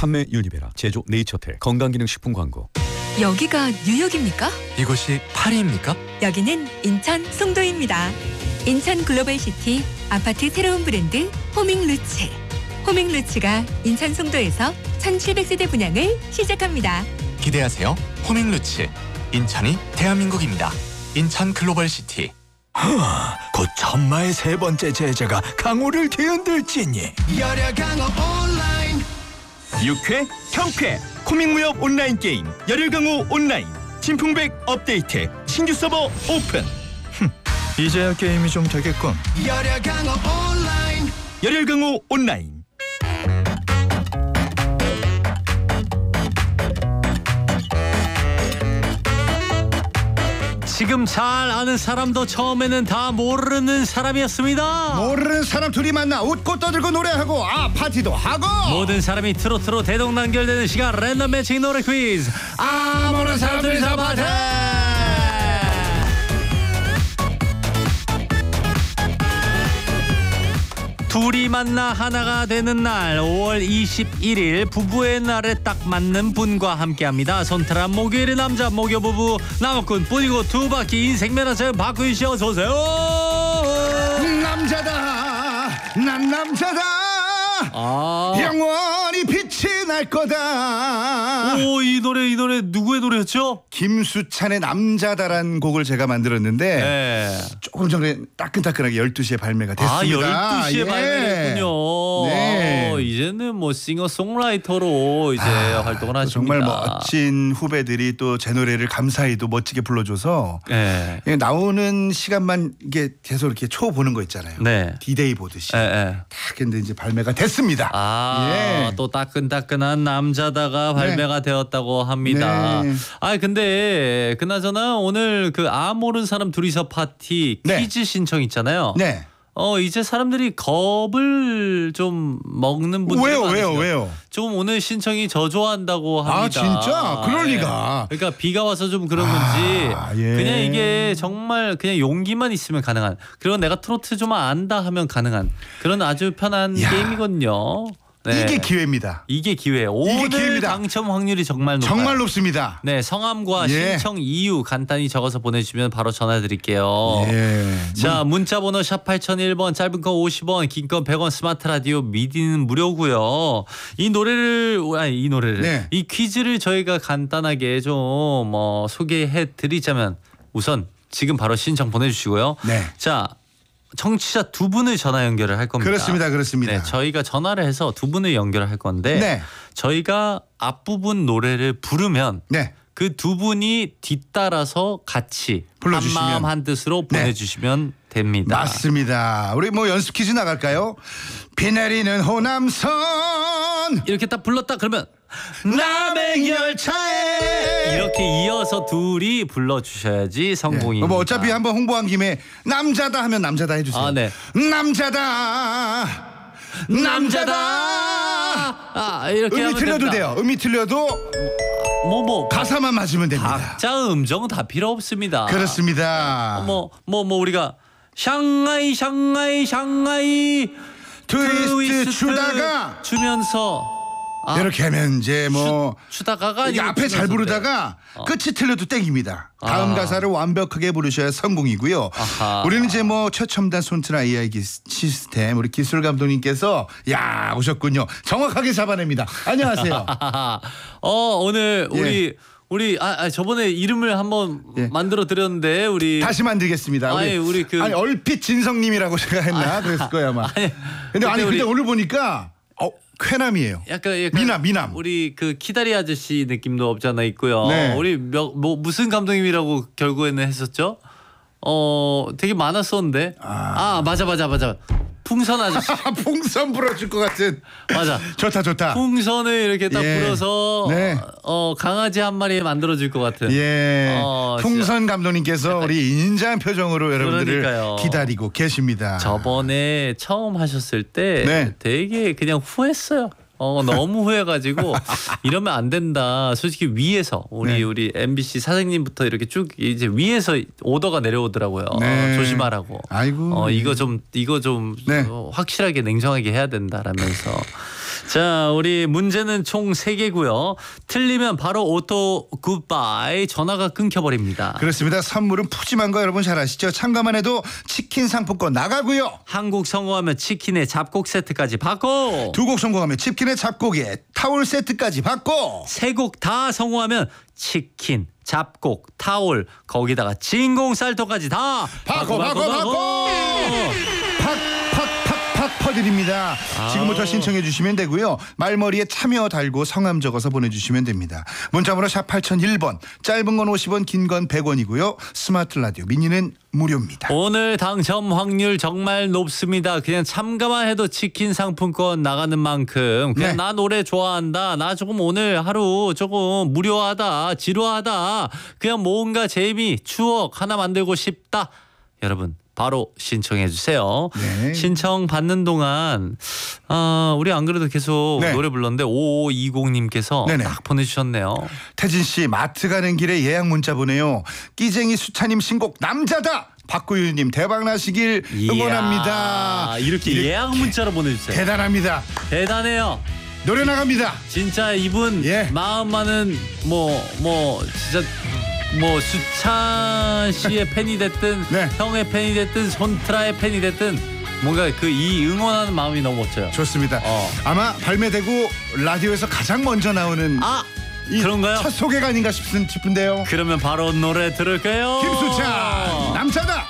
판매 유니베라, 제조 네이처텍, 건강기능식품 광고. 여기가 뉴욕입니까? 이곳이 파리입니까? 여기는 인천 송도입니다. 인천 글로벌시티 아파트 새로운 브랜드 호밍루츠. 호밍루츠가 인천 송도에서 1700세대 분양을 시작합니다. 기대하세요. 호밍루츠. 인천이 대한민국입니다. 인천 글로벌시티. 곧 천마의 세 번째 제자가 강호를 뒤흔들지니. 열혈 강호 온라인. 6회 경쾌 코믹무협 온라인 게임 열혈강호 온라인 진풍백 업데이트 신규 서버 오픈. 이제야 게임이 좀 되겠군. 열혈 강호 온라인. 열혈강호 온라인. 지금 잘 아는 사람도 처음에는 다 모르는 사람이었습니다. 모르는 사람 둘이 만나 웃고 떠들고 노래하고 파티도 하고. 모든 사람이 트로트로 대동단결되는 시간, 랜덤 매칭 노래 퀴즈. 모르는 사람 둘이서 파티. 둘이 만나 하나가 되는 날, 5월 21일 부부의 날에 딱 맞는 분과 함께합니다. 손트란 목요일의 남자 목요 부부 남욱군 뿐이고 두 바퀴 인생 면허증 박구윤 씨 어서 오세요. 남자다, 난 남자다. 영원히 빛이 날 거다. 오, 이 노래 누구의 노래였죠? 김수찬의 남자다라는 곡을 제가 만들었는데 네. 조금 전에 따끈따끈하게 12시에 발매가 됐습니다. 12시에 발매됐군요. 네. 이제는 뭐 싱어송라이터로 이제 활동을 하십니다. 정말 멋진 후배들이 또 제 노래를 감사히도 멋지게 불러줘서 네. 나오는 시간만 이게 계속 이렇게 초 보는 거 있잖아요. 네. 디데이 보듯이. 네. 딱 근데 이제 발매가 됐습니다. 또 따끈따끈한 남자다가 발매가 되었다고 합니다. 네. 근데 그나저나 오늘 그 모르는 사람 둘이서 파티 퀴즈 신청 있잖아요. 네. 이제 사람들이 겁을 좀 먹는 분들이 많으시죠. 왜요? 좀 오늘 신청이 저조한다고 합니다. 진짜? 그럴 리가. 그러니까 비가 와서 좀 그런 건지 예. 그냥 이게 정말 그냥 용기만 있으면 가능한, 그리고 내가 트로트 좀 안다 하면 가능한 그런 아주 편한 게임이거든요. 네. 이게 기회입니다. 이게 기회. 오늘 기회입니다. 당첨 확률이 정말 높아요. 정말 높습니다. 네, 성함과 신청 이유 간단히 적어서 보내주시면 바로 전화드릴게요. 자, 문자번호 샵 8001번, 짧은 거 50원, 긴 건 100원, 스마트 라디오 미디는 무료고요. 이 퀴즈를 저희가 간단하게 좀 소개해드리자면 우선 지금 바로 신청 보내주시고요. 네. 자, 청취자 두 분을 전화 연결을 할 겁니다. 그렇습니다. 네, 저희가 전화를 해서 두 분을 연결을 할 건데 저희가 앞부분 노래를 부르면 그 두 분이 뒤따라서 같이 불러주시면. 한마음 한뜻으로 보내주시면 됩니다. 맞습니다. 우리 연습 퀴즈 나갈까요? 비 내리는 호남선 이렇게 딱 불렀다 그러면 남행열차에 이렇게 이어서 둘이 불러주셔야지 성공입니다. 어차피 한번 홍보한 김에 남자다 하면 남자다 해주세요. 네. 남자다. 이렇게 음이 하면 틀려도 됩니다. 돼요. 음이 틀려도 가사만 맞으면 됩니다. 각자 음정 다 필요 없습니다. 그렇습니다. 우리가 샹하이 트위스트 추다가 주면서 이렇게 하면 이제 추다가가 이게 앞에 잘 부르다가 끝이 틀려도 땡입니다. 다음 가사를 완벽하게 부르셔야 성공이고요. 우리는 이제 최첨단 손트라 AI 시스템 우리 기술 감독님께서 오셨군요. 정확하게 잡아냅니다. 안녕하세요. 오늘 우리 저번에 이름을 한번 만들어 드렸는데 우리 다시 만들겠습니다. 얼핏 진성님이라고 제가 했나 그랬을 거야 아마. 근데 오늘 보니까 쾌남이에요. 약간 미남. 우리 그 키다리 아저씨 느낌도 없지 않아 있고요. 네. 우리 무슨 감독님이라고 결국에는 했었죠? 되게 많았었는데. 맞아. 풍선 아저씨. 풍선 불어줄 것 같은. 맞아. 좋다. 풍선을 이렇게 딱 불어서 강아지 한 마리 만들어줄 것 같은. 풍선 감독님께서 우리 인자한 표정으로 여러분들을 기다리고 계십니다. 저번에 처음 하셨을 때 되게 그냥 후했어요. 너무 후해가지고 이러면 안 된다. 솔직히 위에서 우리 MBC 사장님부터 이렇게 쭉 이제 위에서 오더가 내려오더라고요. 조심하라고. 아이고. 이거 좀 확실하게 냉정하게 해야 된다라면서. 자, 우리 문제는 총 3개고요. 틀리면 바로 오토 굿바이 전화가 끊겨버립니다. 그렇습니다. 선물은 푸짐한 거 여러분 잘 아시죠? 참가만 해도 치킨 상품권 나가고요. 한 곡 성공하면 치킨에 잡곡 세트까지 받고 2곡 성공하면 치킨에 잡곡에 타월 세트까지 받고 3곡 다 성공하면 치킨, 잡곡, 타올 거기다가 진공살토까지 다 받고 팍팍팍팍 퍼드립니다. 지금부터 신청해 주시면 되고요. 말머리에 참여 달고 성함 적어서 보내주시면 됩니다. 문자번호 샵 8001번, 짧은 건 50원, 긴 건 100원이고요. 스마트 라디오 미니는 무료입니다. 오늘 당첨 확률 정말 높습니다. 그냥 참가만 해도 치킨 상품권 나가는 만큼 그냥 네. 나 노래 좋아한다. 나 조금 오늘 하루 조금 무료하다. 지루하다. 그냥 뭔가 재미, 추억 하나 만들고 싶다. 여러분 바로 신청해 주세요. 네. 신청 받는 동안 우리 안 그래도 계속 네. 노래 불렀는데 5520님께서 네네. 딱 보내주셨네요. 태진 씨 마트 가는 길에 예약 문자 보내요. 끼쟁이 수차님 신곡 남자다. 박구윤님 대박 나시길 응원합니다. 이렇게 예약 문자로 보내주세요. 대단합니다. 대단해요. 노래 나갑니다. 진짜 이분 예. 마음만은 진짜 수찬 씨의 팬이 됐든 네. 형의 팬이 됐든 손트라의 팬이 됐든 뭔가 이 응원하는 마음이 너무 멋져요. 좋습니다. 아마 발매되고 라디오에서 가장 먼저 나오는 이 그런가요? 첫 소개가 아닌가 싶은데요. 그러면 바로 노래 들을게요. 김수찬 남자다.